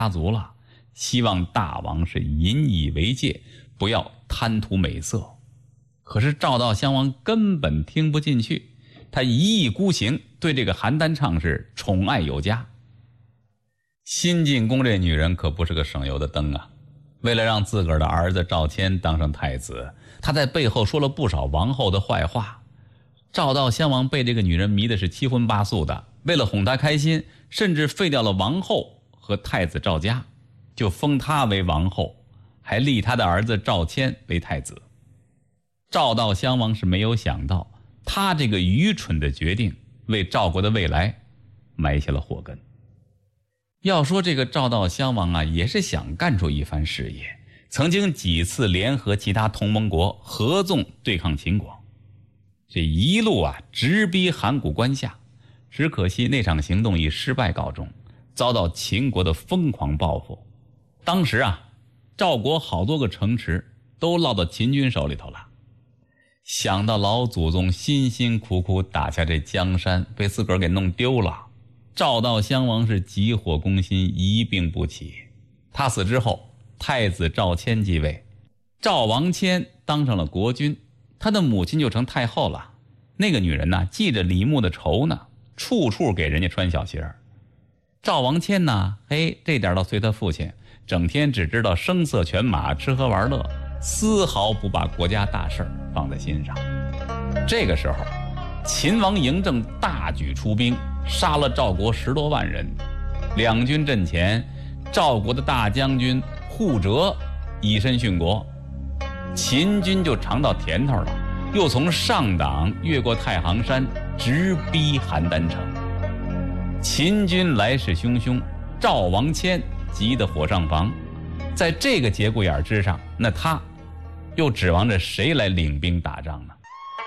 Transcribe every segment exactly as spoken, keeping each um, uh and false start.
足了，希望大王是引以为戒，不要贪图美色。可是赵道襄王根本听不进去，他一意孤行，对这个邯郸畅是宠爱有加。新晋宫这女人可不是个省油的灯啊，为了让自个儿的儿子赵谦当上太子，他在背后说了不少王后的坏话。赵道襄王被这个女人迷的是七荤八素的，为了哄她开心，甚至废掉了王后和太子赵家，就封她为王后，还立他的儿子赵谦为太子。赵道襄王是没有想到，他这个愚蠢的决定为赵国的未来埋下了祸根。要说这个赵道襄王啊，也是想干出一番事业，曾经几次联合其他同盟国合纵对抗秦国，这一路啊直逼函谷关下，只可惜那场行动以失败告终，遭到秦国的疯狂报复。当时啊，赵国好多个城池都落到秦军手里头了。想到老祖宗辛辛苦苦打下这江山，被自个儿给弄丢了，赵道襄王是急火攻心，一病不起。他死之后，太子赵谦继位，赵王谦当上了国君，他的母亲就成太后了。那个女人呢，记着李牧的仇呢，处处给人家穿小鞋。赵王谦呢，嘿，这点倒随他父亲，整天只知道声色犬马，吃喝玩乐，丝毫不把国家大事放在心上。这个时候，秦王嬴政大举出兵，杀了赵国十多万人。两军阵前，赵国的大将军护哲以身殉国，秦军就尝到甜头了，又从上党越过太行山，直逼邯郸城。秦军来势汹汹，赵王谦急得火上房。在这个节骨眼之上，那他又指望着谁来领兵打仗呢？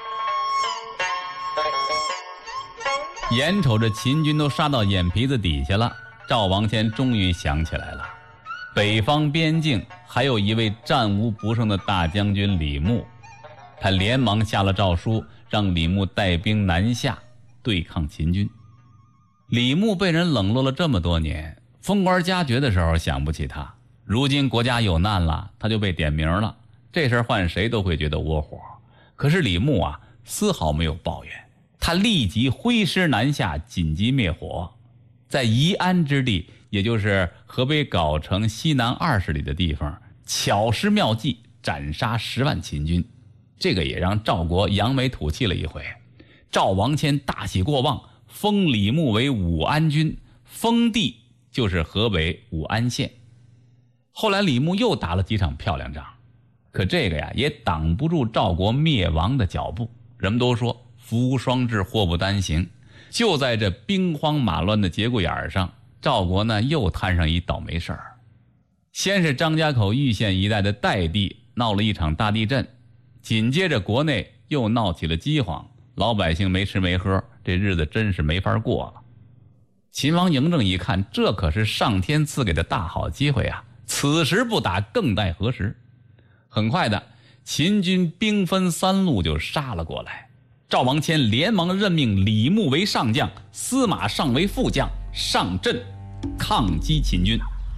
眼瞅着秦军都杀到眼皮子底下了，赵王谦终于想起来了，北方边境还有一位战无不胜的大将军李牧。他连忙下了诏书，让李牧带兵南下对抗秦军。李牧被人冷落了这么多年，封官加爵的时候想不起他，如今国家有难了，他就被点名了，这事儿换谁都会觉得窝火。可是李牧啊，丝毫没有抱怨，他立即挥师南下，紧急灭火。在宜安之地，也就是河北藁城西南二十里的地方，巧施妙计，斩杀十万秦军。这个也让赵国扬眉吐气了一回。赵王谦大喜过望，封李牧为武安君，封地就是河北武安县。后来李牧又打了几场漂亮仗，可这个呀也挡不住赵国灭亡的脚步。人们都说福无双至，祸不单行。就在这兵荒马乱的节骨眼上，赵国呢又摊上一倒霉事儿。先是张家口玉县一带的代地闹了一场大地震，紧接着国内又闹起了饥荒，老百姓没吃没喝，这日子真是没法过了。秦王嬴政一看，这可是上天赐给的大好机会啊，此时不打更待何时。很快的，秦军兵分三路就杀了过来。赵王谦连忙任命李牧为上将，司马尚为副将，上阵抗击秦军。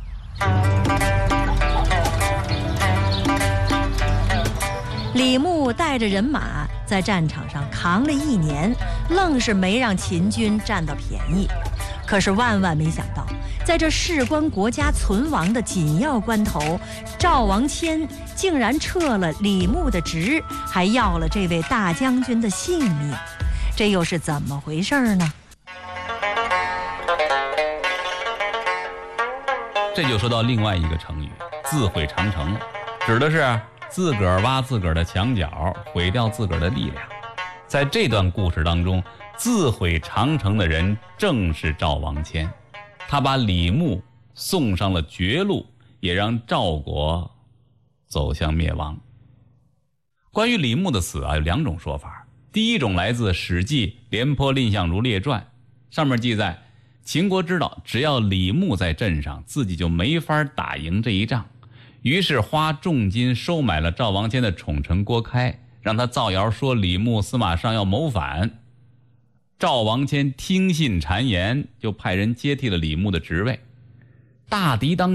李牧带着人马在战场上扛了一年，愣是没让秦军占到便宜。可是万万没想到，在这事关国家存亡的紧要关头，赵王谦竟然撤了李牧的职，还要了这位大将军的性命，这又是怎么回事呢？ 这就说到另外一个成语，自毁长城了，指的是自个儿挖自个儿的墙角，毁掉自个儿的力量。在这段故事当中，自毁长城的人正是赵王谦，他把李牧送上了绝路，也让赵国走向灭亡。关于李牧的死啊，有两种说法。第一种来自《史记·廉颇蔺相如列传》，上面记载，秦国知道只要李牧在镇上，自己就没法打赢这一仗，于是花重金收买了赵王谦的宠臣郭开，让他造谣说李牧、司马尚要谋反。赵王谦听信谗言，就派人接替了李牧的职位。 大敌当